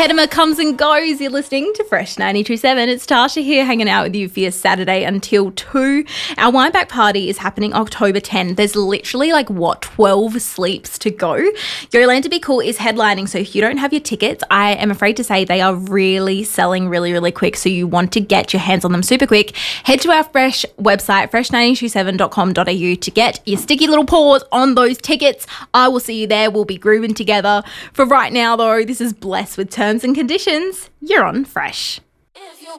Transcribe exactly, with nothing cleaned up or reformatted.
Kedema comes and goes. You're listening to Fresh ninety-two point seven. It's Tasha here hanging out with you for your Saturday until two. Our Wine Back Party is happening October tenth. There's literally like, what, twelve sleeps to go. Yolanda Be Cool is headlining, so if you don't have your tickets, I am afraid to say they are really selling really, really quick, so you want to get your hands on them super quick. Head to our Fresh website, fresh nine two seven dot com dot a u to get your sticky little paws on those tickets. I will see you there. We'll be grooving together. For right now, though, this is Bless with Terms and Conditions. You're on Fresh.